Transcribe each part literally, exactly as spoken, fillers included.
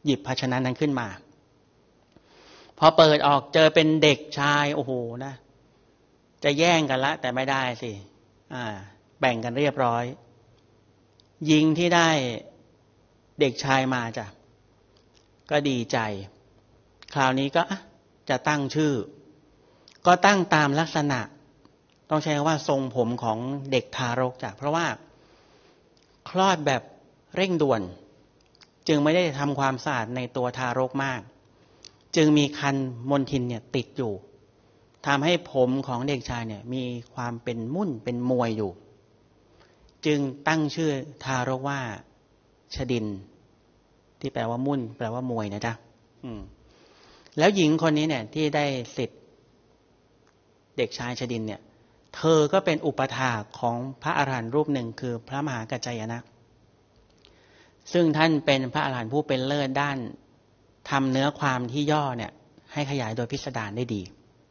หยิบภาชนะนั้นขึ้นมาพอเปิดออกเจอเป็นเด็กชายโอ้โหนะจะแย่งกันละแต่ไม่ได้สิอ่าแบ่งกันเรียบร้อยหญิงที่ได้เด็กชายมาจ้ะก็ดีใจคราวนี้ก็จะตั้งชื่อก็ตั้งตามลักษณะต้องใช้ว่าทรงผมของเด็กทารกจ้ะเพราะว่าคลอดแบบเร่งด่วนจึงไม่ได้ทำความสะอาดในตัวทารกมากจึงมีคันมลทินเนี่ยติดอยู่ทำให้ผมของเด็กชายเนี่ยมีความเป็นมุ่นเป็นมวยอยู่จึงตั้งชื่อทารกว่าชดินที่แปลว่ามุ่นแปลว่ามวยนะจ๊ะแล้วหญิงคนนี้เนี่ยที่ได้สิทธิ์เด็กชายชดินเนี่ยเธอก็เป็นอุปถากของพระอรหันต์รูปหนึ่งคือพระมหากัจจายนะซึ่งท่านเป็นพระอรหันต์ผู้เป็นเลิศด้านทำเนื้อความที่ย่อเนี่ยให้ขยายโดยพิสดารได้ดี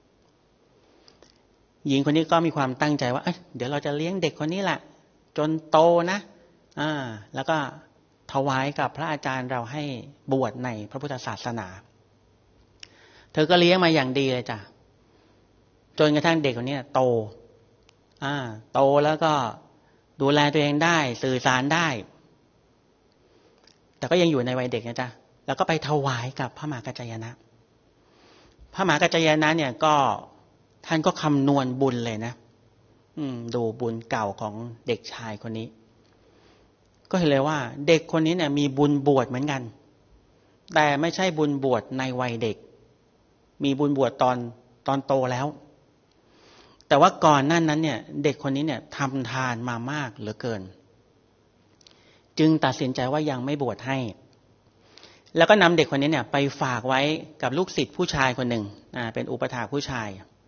หญิงคนนี้ก็มีความตั้งใจว่า เอ้ยเดี๋ยวเราจะเลี้ยงเด็กคนนี้แหละจนโตนะอ่าแล้วก็ถวายกับพระอาจารย์เราให้บวชในพระพุทธศาสนาเธอก็เลี้ยงมาอย่างดีเลยจ้ะจนกระทั่งเด็กคนนี้โตอ่าโตแล้วก็ดูแลตัวเองได้สื่อสารได้แต่ก็ยังอยู่ในวัยเด็กนะจ๊ะแล้วก็ไปถวายกับพระมหากัจจายนะพระมหากัจจายนะเนี่ยก็ท่านก็คำนวณบุญเลยนะอืมดูบุญเก่าของเด็กชายคนนี้ก็เห็นเลยว่าเด็กคนนี้เนี่ยมีบุญบวชเหมือนกันแต่ไม่ใช่บุญบวชในวัยเด็กมีบุญบวชตอนตอนโตแล้วแต่ว่าก่อนหน้านั้นเนี่ยเด็กคนนี้เนี่ยทำทานมามากเหลือเกินจึงตัดสินใจว่ายังไม่บวชให้แล้วก็นำเด็กคนนี้เนี่ยไปฝากไว้กับลูกศิษย์ผู้ชายคนหนึ่งอ่าเป็นอุปถากผู้ชาย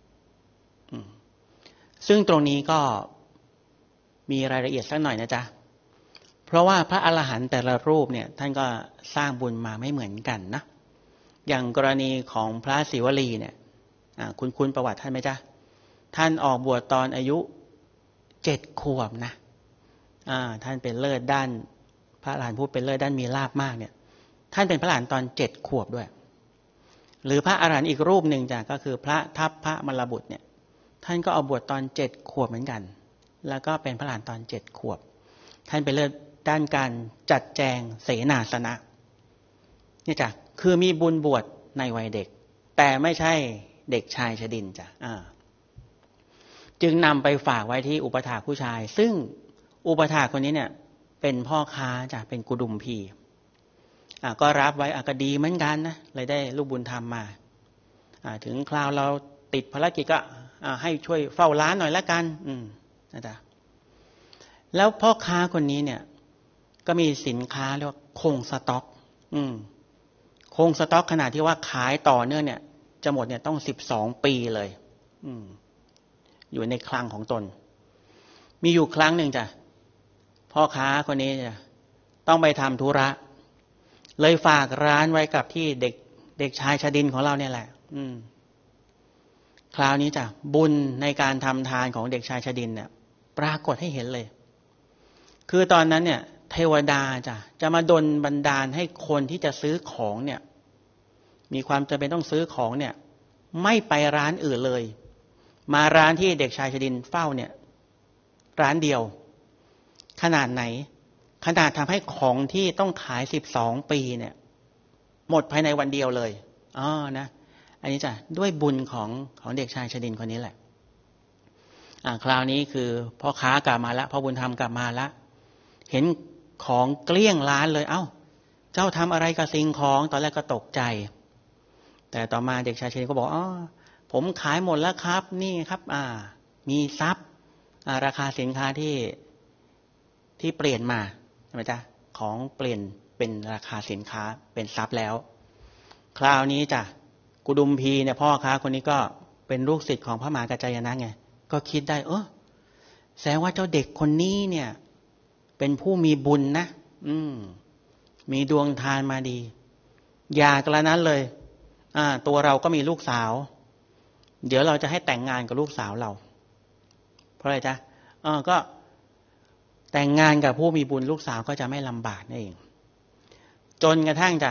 ซึ่งตรงนี้ก็มีรายละเอียดสักหน่อยนะจ๊ะเพราะว่าพระอรหันต์แต่ละรูปเนี่ยท่านก็สร้างบุญมาไม่เหมือนกันนะอย่างกรณีของพระศิวลีเนี่ยคุณคุณประวัติท่านไหมจ๊ะท่านออกบวชตอนอายุเจ็ดขวบนะอ่าท่านเป็นเลิศด้านพระอรหันต์ผู้เป็นเลิศด้านมีลาภมากเนี่ยท่านเป็นพระอรหันต์ตอนเจ็ดขวบด้วยหรือพระอรหันต์อีกรูปหนึ่งจ้ะก็คือพระทัพพระมลบุตรเนี่ยท่านก็เอาบวชตอนเจ็ดขวบเหมือนกันแล้วก็เป็นพระอรหันต์ตอนเจ็ดขวบท่านเป็นเลิศด้านการจัดแจงเสนาสนะนี่จ้ะคือมีบุญบวชในวัยเด็กแต่ไม่ใช่เด็กชายชดินจ้ะอ่าจึงนำไปฝากไว้ที่อุปถากผู้ชายซึ่งอุปถากคนนี้เนี่ยเป็นพ่อค้าจ้ะเป็นกุดุมพีอ่าก็รับไว้อ่ะก็ดีเหมือนกันนะเลยได้ลูกบุญธรรมมาอ่าถึงคราวเราติดภารกิจก็อ่าให้ช่วยเฝ้าร้านหน่อยละกันอืมนะจ๊ะแล้วพ่อค้าคนนี้เนี่ยก็มีสินค้าเรียกว่าคงสต็อกอืมคงสต็อกขนาดที่ว่าขายต่อเนื่องเนี่ยจะหมดเนี่ยต้องสิบสองปีเลยอืมอยู่ในคลังของตนมีอยู่ครั้งหนึ่งจ้ะพ่อค้าคนนี้จะต้องไปทำธุระเลยฝากร้านไว้กับที่เด็กเด็กชายชดินของเราเนี่ยแหละอืมคราวนี้จ้ะบุญในการทำทานของเด็กชายชดินเนี่ยปรากฏให้เห็นเลยคือตอนนั้นเนี่ยเทวดาจ้ะจะมาดลบันดาลให้คนที่จะซื้อของเนี่ยมีความจำเป็นต้องซื้อของเนี่ยไม่ไปร้านอื่นเลยมาร้านที่เด็กชายชดินเฝ้าเนี่ยร้านเดียวขนาดไหนขนาดทำให้ของที่ต้องขายสิบสองปีเนี่ยหมดภายในวันเดียวเลยอ๋อนะอันนี้จ้ะด้วยบุญของของเด็กชายชดินคนนี้แหละอ่าคราวนี้คือพ่อค้ากลับมาแล้วพ่อบุญธรรมกลับมาแล้วเห็นของเกลี้ยงร้านเลยเอ้าเจ้าทำอะไรกับสิ่งของตอนแรกก็ตกใจแต่ต่อมาเด็กชายชดินก็บอกอ๋อผมขายหมดแล้วครับนี่ครับอ่ามีทรัพย์อ่าราคาสินค้าที่ที่เปลี่ยนมาใช่ไหมจ๊ะของเปลี่ยนเป็นราคาสินค้าเป็นทรัพย์แล้วคราวนี้จ้ะกุดุมพีเนี่ยพ่อค้าคนนี้ก็เป็นลูกศิษย์ของพระมหากัจจายนะไงก็คิดได้เออแสดงว่าเจ้าเด็กคนนี้เนี่ยเป็นผู้มีบุญนะอืมมีดวงทานมาดีอย่ากระนั้นเลยอ่าตัวเราก็มีลูกสาวเดี๋ยวเราจะให้แต่งงานกับลูกสาวเราเพราะอะไรจ๊ะเออก็แต่งงานกับผู้มีบุญลูกสาวก็จะไม่ลำบากนั่นเองจนกระทั่งจะ